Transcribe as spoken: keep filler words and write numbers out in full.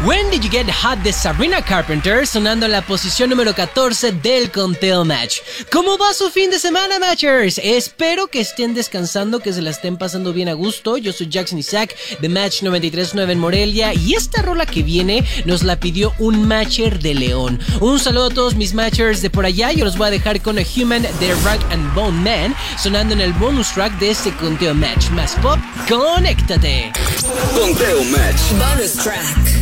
When Did You Get Hot de Sabrina Carpenter, sonando en la posición número catorce del conteo Match. ¿Cómo va su fin de semana, Matchers? Espero que estén descansando, que se la estén pasando bien a gusto. Yo soy Jackson Isaac de Match noventa y tres punto nueve en Morelia, y esta rola que viene nos la pidió un Matcher de León. Un saludo a todos mis Matchers de por allá. Yo los voy a dejar con A Human de Rag and Bone Man, sonando en el bonus track de este conteo Match. Más pop, conéctate. Conteo Match Bonus track.